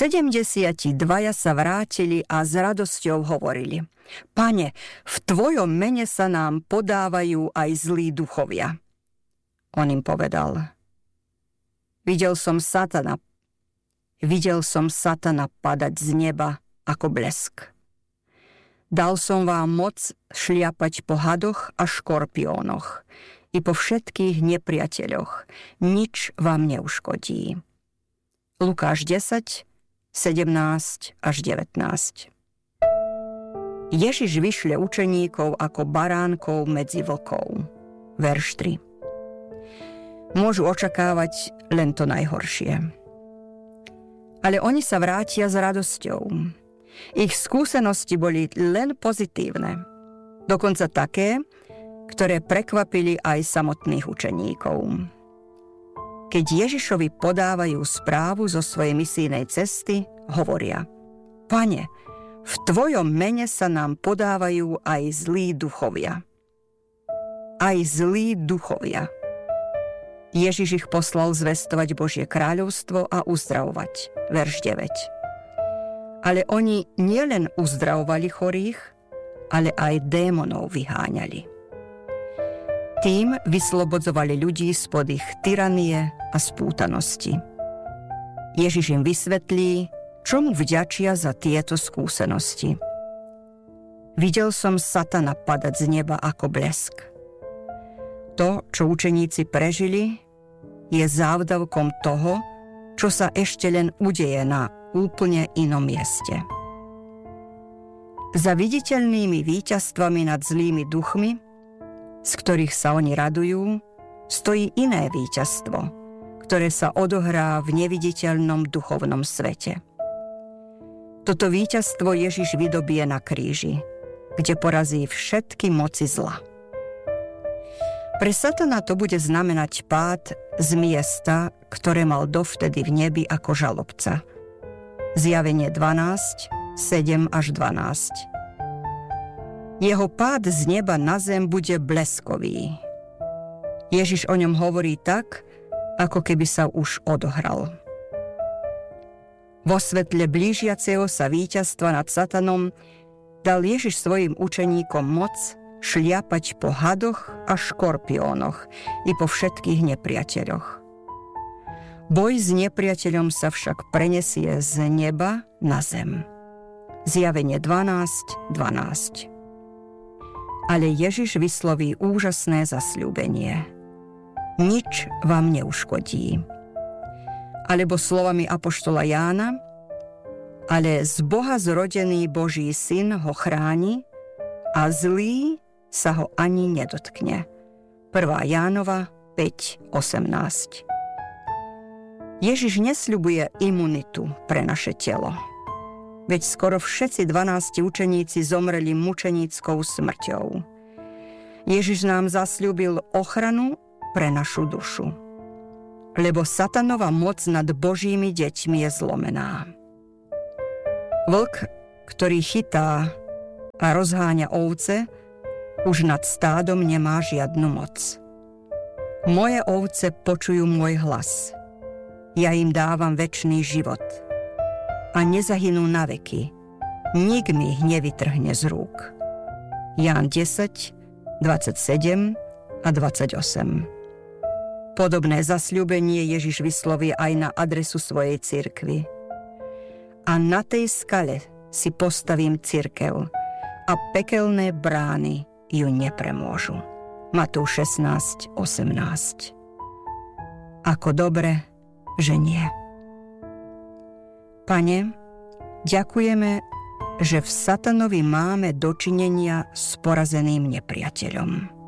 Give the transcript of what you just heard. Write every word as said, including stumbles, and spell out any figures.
Sedemdesiatdvaja sa vrátili a s radosťou hovorili: Pane, v tvojom mene sa nám podávajú aj zlí duchovia. On im povedal: Videl som Satana, videl som Satana padať z neba ako blesk. Dal som vám moc šliapať po hadoch a škorpiónoch i po všetkých nepriateľoch. Nič vám neuškodí. Lukáš desať, sedemnásť až devätnásť. Ježiš vyšle učeníkov ako baránkov medzi vlkov. Verš tri. Môžu očakávať len to najhoršie. Ale oni sa vrátia s radosťou. Ich skúsenosti boli len pozitívne. Dokonca také, ktoré prekvapili aj samotných učeníkov. Keď Ježišovi podávajú správu zo svojej misijnej cesty, hovoria: Pane, v tvojom mene sa nám podávajú aj zlí duchovia. Aj zlí duchovia. Ježiš ich poslal zvestovať Božie kráľovstvo a uzdravovať. Verš deväť. Ale oni nielen uzdravovali chorých, ale aj démonov vyháňali. Tým vyslobodzovali ľudí spod ich tyranie a spútanosti. Ježiš im vysvetlí, čomu vďačia za tieto skúsenosti. Videl som Satana padať z neba ako blesk. To, čo učeníci prežili, je závdavkom toho, čo sa ešte len udeje na úplne inom mieste. Za viditeľnými víťazstvami nad zlými duchmi, z ktorých sa oni radujú, stojí iné víťazstvo, ktoré sa odohrá v neviditeľnom duchovnom svete. Toto víťazstvo Ježiš vydobije na kríži, kde porazí všetky moci zla. Pre Satana to bude znamenať pád z miesta, ktoré mal dovtedy v nebi ako žalobca. Zjavenie dvanásť, sedem až dvanásť. Jeho pád z neba na zem bude bleskový. Ježiš o ňom hovorí tak, ako keby sa už odohral. Vo svetle blížiaceho sa víťazstva nad Satanom dal Ježiš svojim učeníkom moc šliapať po hadoch a škorpiónoch i po všetkých nepriateľoch. Boj s nepriateľom sa však prenesie z neba na zem. Zjavenie dvanásť, dvanásť. Ale Ježiš vysloví úžasné zasľúbenie. Nič vám neuškodí. Alebo slovami apoštola Jána: ale z Boha zrodený Boží syn ho chráni a zlý sa ho ani nedotkne. prvá Jánova päť, osemnásť. Ježiš nesľubuje imunitu pre naše telo. Veď skoro všetci dvanásti učeníci zomreli mučeníckou smrťou. Ježiš nám zasľúbil ochranu pre našu dušu. Lebo Satanova moc nad Božími deťmi je zlomená. Vlk, ktorý chytá a rozháňa ovce, už nad stádom nemá žiadnu moc. Moje ovce počujú môj hlas. Ja im dávam večný život a nezahynú na veky. Nik mi ich nevytrhne z rúk. Ján desať, dvadsaťsedem a dvadsaťosem. Podobné zasľúbenie Ježiš vysloví aj na adresu svojej cirkvi. A na tej skale si postavím cirkev a pekelné brány ju nepremôžu. Matúš šestnásť, osemnásť. Ako dobre, že nie. Pane, ďakujeme, že v Satanovi máme dočinenia s porazeným nepriateľom.